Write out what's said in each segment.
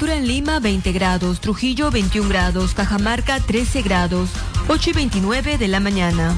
temperatura en Lima 20 grados, Trujillo 21 grados, Cajamarca 13 grados, 8:29 de la mañana.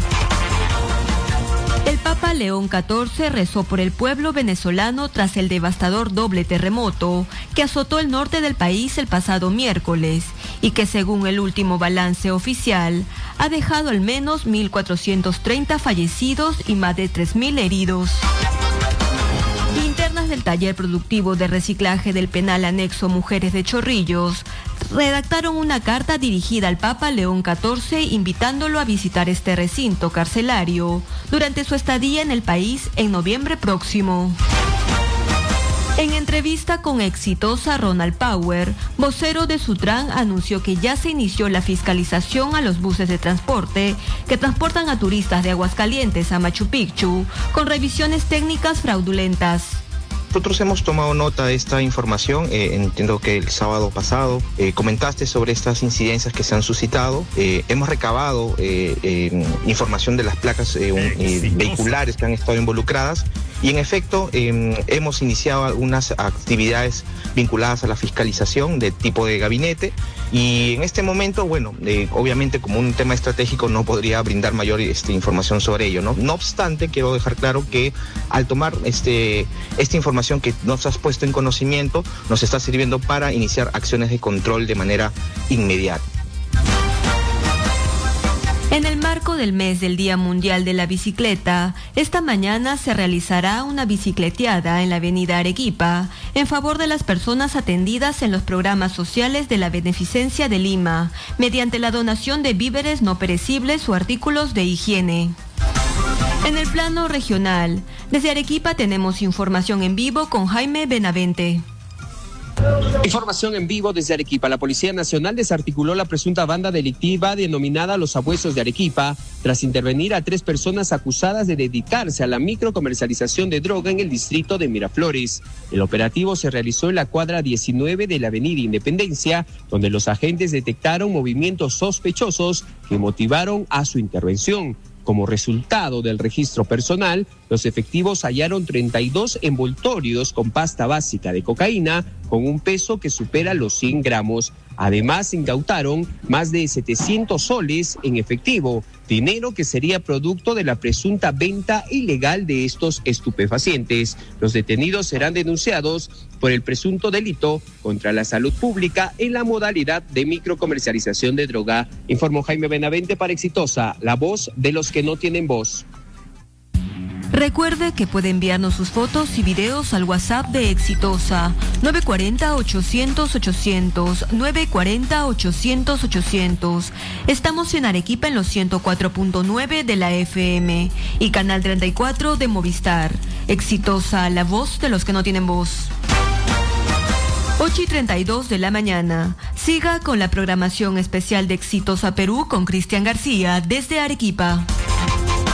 El Papa León XIV rezó por el pueblo venezolano tras el devastador doble terremoto que azotó el norte del país el pasado miércoles y que, según el último balance oficial, ha dejado al menos 1.430 fallecidos y más de 3.000 heridos. Internas del taller productivo de reciclaje del penal anexo Mujeres de Chorrillos redactaron una carta dirigida al Papa León XIV invitándolo a visitar este recinto carcelario durante su estadía en el país en noviembre próximo. En entrevista con Exitosa, Ronald Power, vocero de Sutran, anunció que ya se inició la fiscalización a los buses de transporte que transportan a turistas de Aguascalientes a Machu Picchu con revisiones técnicas fraudulentas. Nosotros hemos tomado nota de esta información, entiendo que el sábado pasado comentaste sobre estas incidencias que se han suscitado, hemos recabado información de las placas vehiculares que han estado involucradas y en efecto hemos iniciado algunas actividades vinculadas a la fiscalización de tipo de gabinete y en este momento, bueno, obviamente como un tema estratégico no podría brindar mayor información sobre ello, ¿no? No obstante, quiero dejar claro que al tomar esta información que nos has puesto en conocimiento, nos está sirviendo para iniciar acciones de control de manera inmediata. En el marco del mes del Día Mundial de la Bicicleta, esta mañana se realizará una bicicleteada en la avenida Arequipa en favor de las personas atendidas en los programas sociales de la Beneficencia de Lima, mediante la donación de víveres no perecibles o artículos de higiene. En el plano regional, desde Arequipa tenemos información en vivo con Jaime Benavente. Información en vivo desde Arequipa. La Policía Nacional desarticuló la presunta banda delictiva denominada Los Sabuesos de Arequipa tras intervenir a 3 personas acusadas de dedicarse a la microcomercialización de droga en el distrito de Miraflores. El operativo se realizó en la cuadra 19 de la avenida Independencia, donde los agentes detectaron movimientos sospechosos que motivaron a su intervención. Como resultado del registro personal, los efectivos hallaron 32 envoltorios con pasta básica de cocaína con un peso que supera los 100 gramos. Además, incautaron más de 700 soles en efectivo, dinero que sería producto de la presunta venta ilegal de estos estupefacientes. Los detenidos serán denunciados por el presunto delito contra la salud pública en la modalidad de microcomercialización de droga. Informó Jaime Benavente para Exitosa, la voz de los que no tienen voz. Recuerde que puede enviarnos sus fotos y videos al WhatsApp de Exitosa 940-800-800, 940-800-800. Estamos en Arequipa en los 104.9 de la FM y Canal 34 de Movistar. Exitosa, la voz de los que no tienen voz. 8:32 de la mañana. Siga con la programación especial de Exitosa Perú con Cristian García desde Arequipa.